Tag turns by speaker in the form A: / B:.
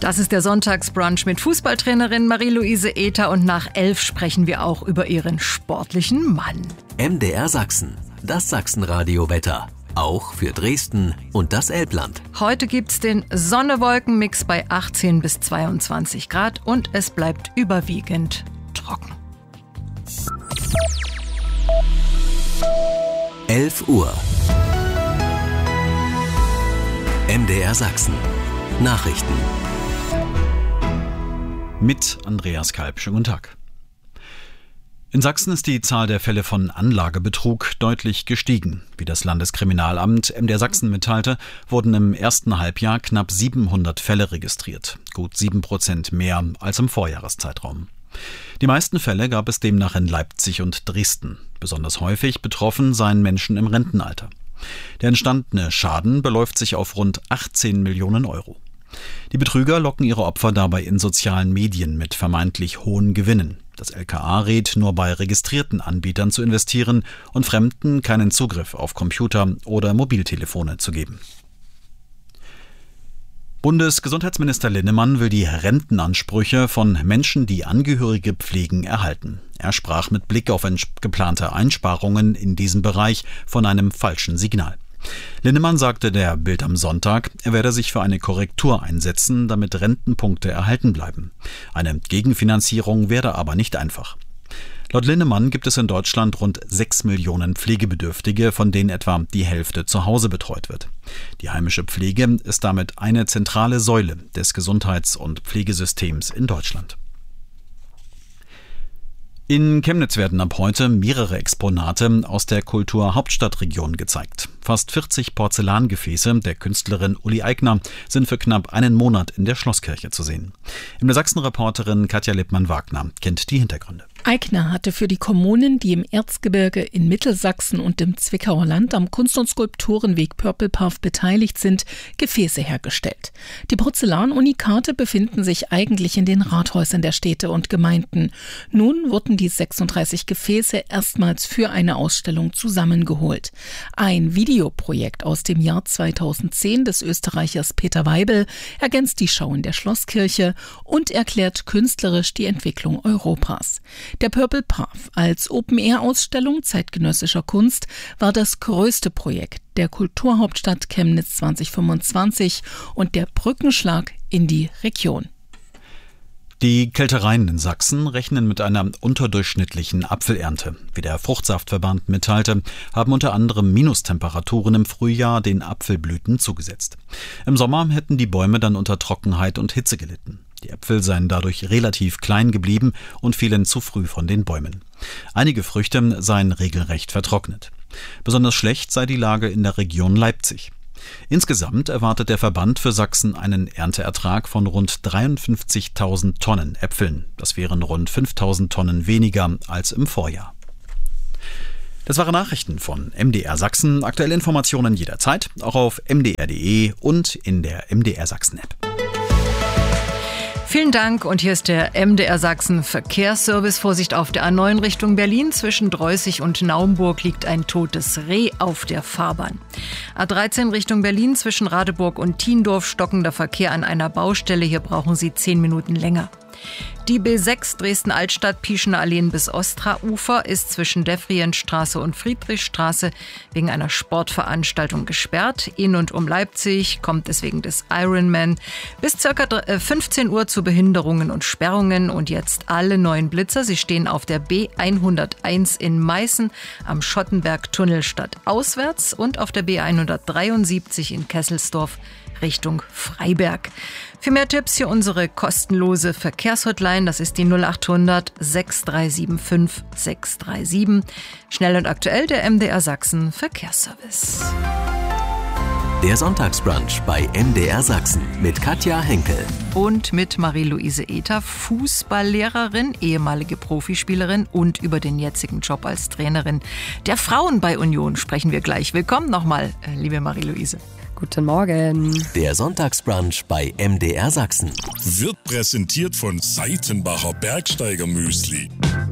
A: Das ist der Sonntagsbrunch mit Fußballtrainerin Marie-Louise Ether und nach 11 sprechen wir auch über ihren sportlichen Mann.
B: MDR Sachsen, das Sachsenradio-Wetter. Auch für Dresden und das Elbland.
A: Heute gibt's den Sonne-Wolken-Mix bei 18 bis 22 Grad und es bleibt überwiegend trocken.
B: 11 Uhr. MDR Sachsen. Nachrichten.
C: Mit Andreas Kalb. Schönen guten Tag. In Sachsen ist die Zahl der Fälle von Anlagebetrug deutlich gestiegen. Wie das Landeskriminalamt MDR Sachsen mitteilte, wurden im ersten Halbjahr knapp 700 Fälle registriert. Gut 7% mehr als im Vorjahreszeitraum. Die meisten Fälle gab es demnach in Leipzig und Dresden. Besonders häufig betroffen seien Menschen im Rentenalter. Der entstandene Schaden beläuft sich auf rund 18 Millionen Euro. Die Betrüger locken ihre Opfer dabei in sozialen Medien mit vermeintlich hohen Gewinnen. Das LKA rät, nur bei registrierten Anbietern zu investieren und Fremden keinen Zugriff auf Computer oder Mobiltelefone zu geben. Bundesgesundheitsminister Linnemann will die Rentenansprüche von Menschen, die Angehörige pflegen, erhalten. Er sprach mit Blick auf geplante Einsparungen in diesem Bereich von einem falschen Signal. Linnemann sagte der Bild am Sonntag, er werde sich für eine Korrektur einsetzen, damit Rentenpunkte erhalten bleiben. Eine Gegenfinanzierung werde aber nicht einfach. Laut Linnemann gibt es in Deutschland rund 6 Millionen Pflegebedürftige, von denen etwa die Hälfte zu Hause betreut wird. Die heimische Pflege ist damit eine zentrale Säule des Gesundheits- und Pflegesystems in Deutschland. In Chemnitz werden ab heute mehrere Exponate aus der Kulturhauptstadtregion gezeigt. Fast 40 Porzellangefäße der Künstlerin Uli Eigner sind für knapp einen Monat in der Schlosskirche zu sehen. MDR Sachsen-Reporterin Katja Lippmann-Wagner kennt die Hintergründe.
D: Eigner hatte für die Kommunen, die im Erzgebirge in Mittelsachsen und im Zwickauer Land am Kunst- und Skulpturenweg Purple Path beteiligt sind, Gefäße hergestellt. Die Porzellanunikate befinden sich eigentlich in den Rathäusern der Städte und Gemeinden. Nun wurden die 36 Gefäße erstmals für eine Ausstellung zusammengeholt. Ein Videoprojekt aus dem Jahr 2010 des Österreichers Peter Weibel ergänzt die Schau in der Schlosskirche und erklärt künstlerisch die Entwicklung Europas. Der Purple Path als Open-Air-Ausstellung zeitgenössischer Kunst war das größte Projekt der Kulturhauptstadt Chemnitz 2025 und der Brückenschlag in die Region.
C: Die Kältereien in Sachsen rechnen mit einer unterdurchschnittlichen Apfelernte. Wie der Fruchtsaftverband mitteilte, haben unter anderem Minustemperaturen im Frühjahr den Apfelblüten zugesetzt. Im Sommer hätten die Bäume dann unter Trockenheit und Hitze gelitten. Die Äpfel seien dadurch relativ klein geblieben und fielen zu früh von den Bäumen. Einige Früchte seien regelrecht vertrocknet. Besonders schlecht sei die Lage in der Region Leipzig. Insgesamt erwartet der Verband für Sachsen einen Ernteertrag von rund 53.000 Tonnen Äpfeln. Das wären rund 5.000 Tonnen weniger als im Vorjahr. Das waren Nachrichten von MDR Sachsen. Aktuelle Informationen jederzeit, auch auf mdr.de und in der MDR Sachsen-App.
A: Vielen Dank und hier ist der MDR Sachsen Verkehrsservice. Vorsicht auf der A9 Richtung Berlin. Zwischen Dreußig und Naumburg liegt ein totes Reh auf der Fahrbahn. A13 Richtung Berlin zwischen Radeburg und Thiendorf stockender Verkehr an einer Baustelle. Hier brauchen Sie 10 Minuten länger. Die B6 Dresden-Altstadt, Pieschener Alleen bis Ostra-Ufer ist zwischen Devrientstraße und Friedrichstraße wegen einer Sportveranstaltung gesperrt. In und um Leipzig kommt es wegen des Ironman bis ca. 15 Uhr zu Behinderungen und Sperrungen. Und jetzt alle neuen Blitzer. Sie stehen auf der B101 in Meißen am Schottenberg-Tunnel stadtauswärts und auf der B173 in Kesselsdorf Richtung Freiberg. Für mehr Tipps hier unsere kostenlose Verkehrshotline. Das ist die 0800 6375 637. Schnell und aktuell der MDR Sachsen Verkehrsservice.
B: Der Sonntagsbrunch bei MDR Sachsen mit Katja Henkel.
A: Und mit Marie-Louise Ether, Fußballlehrerin, ehemalige Profispielerin und über den jetzigen Job als Trainerin der Frauen bei Union sprechen wir gleich. Willkommen nochmal, liebe Marie-Louise.
E: Guten Morgen.
B: Der Sonntagsbrunch bei MDR Sachsen
F: wird präsentiert von Seitenbacher Bergsteiger Müsli.